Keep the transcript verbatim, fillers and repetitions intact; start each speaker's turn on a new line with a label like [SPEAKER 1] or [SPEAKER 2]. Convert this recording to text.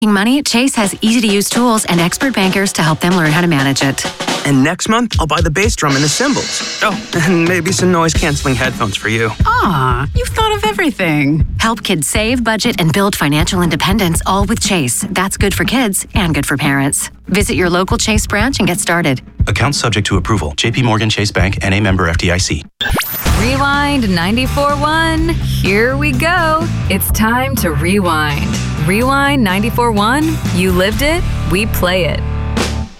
[SPEAKER 1] Money, Chase has easy-to-use tools and expert bankers to help them learn how to manage it.
[SPEAKER 2] And next month, I'll buy the bass drum and the cymbals. Oh, and maybe some noise-canceling headphones for you.
[SPEAKER 3] Aw, you've thought of everything.
[SPEAKER 1] Help kids save, budget, and build financial independence, all with Chase. That's good for kids and good for parents. Visit your local Chase branch and get started.
[SPEAKER 4] Account subject to approval. J P Morgan Chase Bank, N A member F D I C.
[SPEAKER 5] Rewind ninety-four point one. Here we go. It's time to rewind. Rewind ninety-four point one. You lived it, we play it.